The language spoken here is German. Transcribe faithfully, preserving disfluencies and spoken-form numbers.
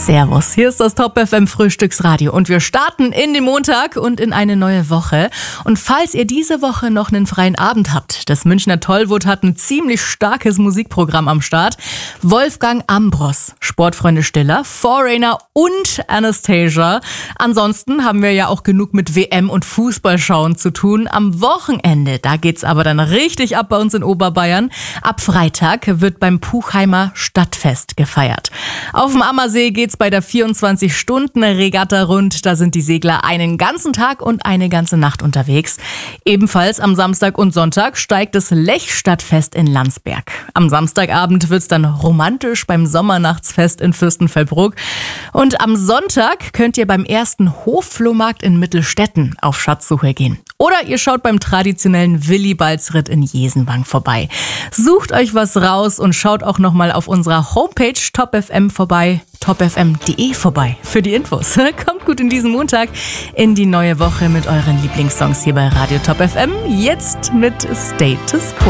Servus, hier ist das Top F M Frühstücksradio und wir starten in den Montag und in eine neue Woche. Und falls ihr diese Woche noch einen freien Abend habt, das Münchner Tollwood hat ein ziemlich starkes Musikprogramm am Start. Wolfgang Ambros, Sportfreunde Stiller, Foreigner und Anastasia. Ansonsten haben wir ja auch genug mit W M und Fußballschauen zu tun. Am Wochenende, da geht's aber dann richtig ab bei uns in Oberbayern. Ab Freitag wird beim Puchheimer Stadtfest gefeiert. Auf dem Ammersee geht's bei der vierundzwanzig-Stunden-Regatta rund. Da sind die Segler einen ganzen Tag und eine ganze Nacht unterwegs. Ebenfalls am Samstag und Sonntag steigt das Lechstadtfest in Landsberg. Am Samstagabend wird's dann romantisch beim Sommernachtsfest in Fürstenfeldbruck. Und am Sonntag könnt ihr beim ersten Hofflohmarkt in Mittelstetten auf Schatzsuche gehen. Oder ihr schaut beim traditionellen Willibaldsritt in Jesenwang vorbei. Sucht euch was raus und schaut auch nochmal auf unserer Homepage Top F M vorbei, top f m punkt d e vorbei für die Infos. Kommt gut in diesen Montag in die neue Woche mit euren Lieblingssongs hier bei Radio Top F M. Jetzt mit Status Quo.